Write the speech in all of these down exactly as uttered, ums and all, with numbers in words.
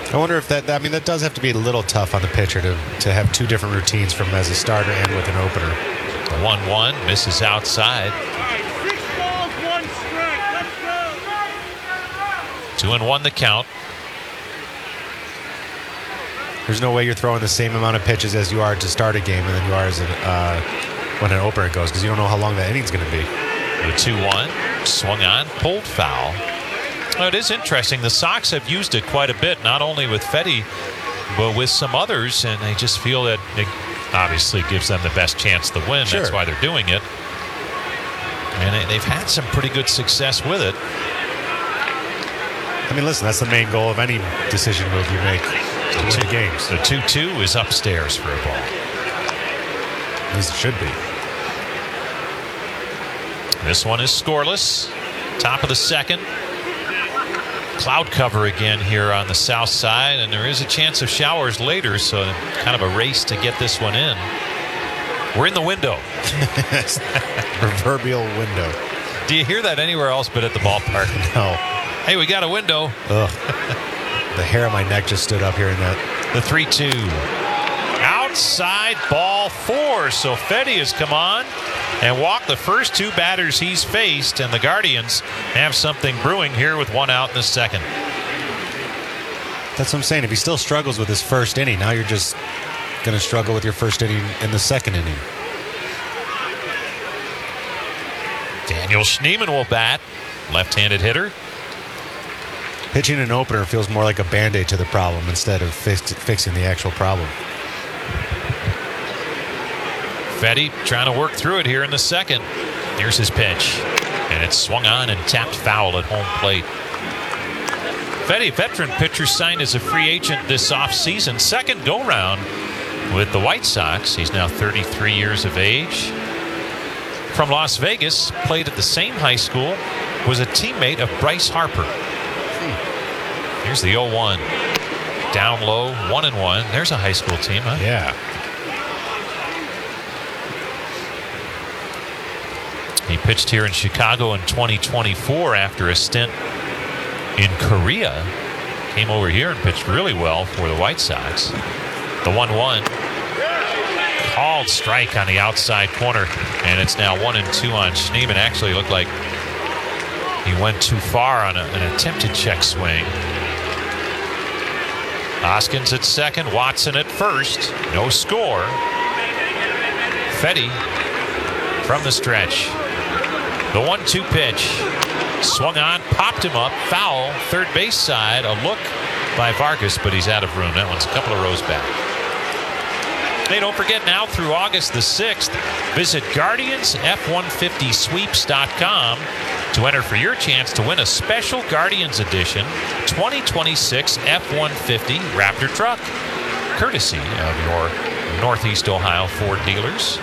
I wonder if that, I mean, that does have to be a little tough on the pitcher to, to have two different routines from as a starter and with an opener. The one one misses outside. Six balls, one strike. Let's go. Two and one the count. There's no way you're throwing the same amount of pitches as you are to start a game and then you are as an, uh, when an opener goes, because you don't know how long that inning's going to be. The two one swung on, pulled foul. Well, it is interesting. The Sox have used it quite a bit, not only with Fedde, but with some others, and they just feel that it obviously gives them the best chance to win. Sure. That's why they're doing it. And they- they've had some pretty good success with it. I mean, listen, that's the main goal of any decision move you make to win Two- games. The two two is upstairs for a ball. At least it should be. This one is scoreless. Top of the second. Cloud cover again here on the south side, and there is a chance of showers later, so kind of a race to get this one in. We're in the window. Proverbial window. Do you hear that anywhere else but at the ballpark? No. Hey, we got a window. Ugh. The hair on my neck just stood up hearing that. The three two. Outside ball four. So Fedde has come on and walked the first two batters he's faced, and the Guardians have something brewing here with one out in the second. That's what I'm saying. If he still struggles with his first inning, now you're just going to struggle with your first inning in the second inning. Daniel Schneemann will bat. Left-handed hitter. Pitching an opener feels more like a Band-Aid to the problem instead of fix, fixing the actual problem. Fedde trying to work through it here in the second. Here's his pitch. And it's swung on and tapped foul at home plate. Fedde, veteran pitcher, signed as a free agent this offseason. Second go-round with the White Sox. He's now thirty-three years of age. From Las Vegas, played at the same high school, was a teammate of Bryce Harper. Here's the oh one. Down low, one and one. There's a high school team, huh? Yeah. He pitched here in Chicago in twenty twenty-four after a stint in Korea. Came over here and pitched really well for the White Sox. The one one. Called strike on the outside corner, and it's now one and two on Schneemann. Actually looked like he went too far on a, an attempted check swing. Hoskins at second, Watson at first. No score. Fedde from the stretch. The one two pitch. Swung on, popped him up, foul, third base side. A look by Vargas, but he's out of room. That one's a couple of rows back. Hey, don't forget now through August the sixth, visit Guardians F one fifty sweeps dot com to enter for your chance to win a special Guardians edition twenty twenty-six F one fifty Raptor truck, courtesy of your Northeast Ohio Ford dealers.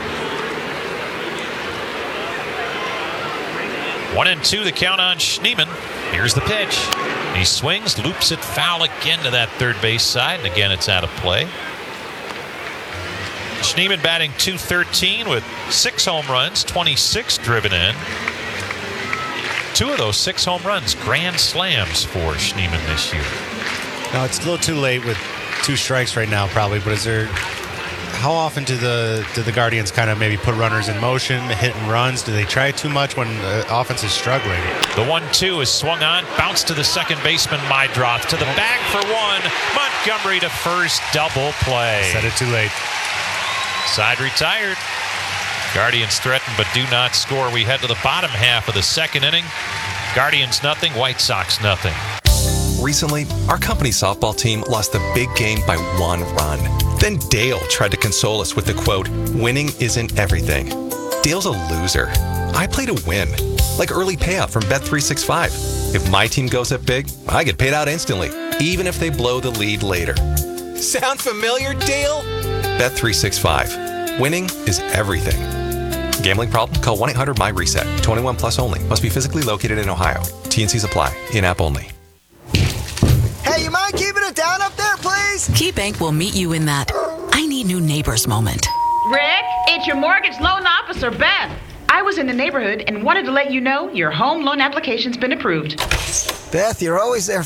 One and two, the count on Schneemann. Here's the pitch. He swings, loops it foul again to that third base side, and again it's out of play. Schneemann batting two thirteen with six home runs, twenty-six driven in. Two of those six home runs, grand slams for Schneemann this year. Now, it's a little too late with two strikes right now, probably, but is there... How often do the do the Guardians kind of maybe put runners in motion, hit and runs? Do they try too much when the offense is struggling? The one two is swung on, bounced to the second baseman, Mydroth to the bag for one. Montgomery to first, double play. Said it too late. Side retired. Guardians threaten but do not score. We head to the bottom half of the second inning. Guardians nothing, White Sox nothing. Recently, our company softball team lost the big game by one run. Then Dale tried to console us with the quote, "Winning isn't everything." Dale's a loser. I play to win, like early payout from Bet three sixty-five. If my team goes up big, I get paid out instantly, even if they blow the lead later. Sound familiar, Dale? Bet three sixty-five. Winning is everything. Gambling problem? Call one eight hundred my reset. twenty-one plus only. Must be physically located in Ohio. T and Cs apply. In-app only. Hey, you mind keeping it down up there, please? KeyBank will meet you in that I need new neighbors moment. Rick, it's your mortgage loan officer, Beth. I was in the neighborhood and wanted to let you know your home loan application's been approved. Beth, you're always there